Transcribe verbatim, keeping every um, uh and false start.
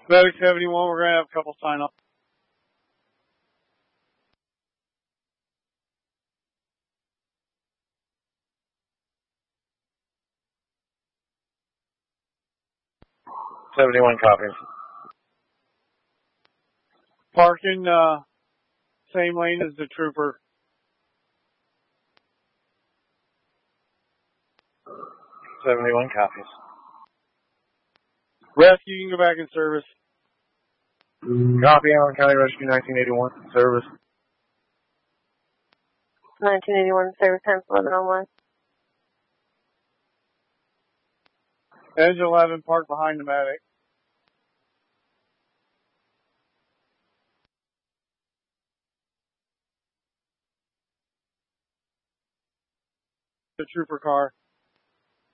Medic seventy-one, we're going to have a couple sign off. seventy-one copies. Parking, uh, same lane as the trooper. seventy-one copies. Rescue, you can go back in service. Copy, Allen County Rescue nineteen eighty-one, service. nineteen eighty-one, service time eleven oh one. Engine eleven, parked behind the medic. The trooper car.